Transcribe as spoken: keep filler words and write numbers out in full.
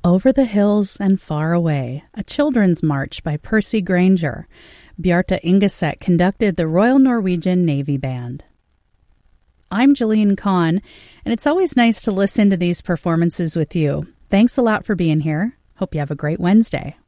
Over the Hills and Far Away, a children's march by Percy Granger. Bjarte Ingeset conducted the Royal Norwegian Navy Band. I'm Jillian Kahn, and it's always nice to listen to these performances with you. Thanks a lot for being here. Hope you have a great Wednesday.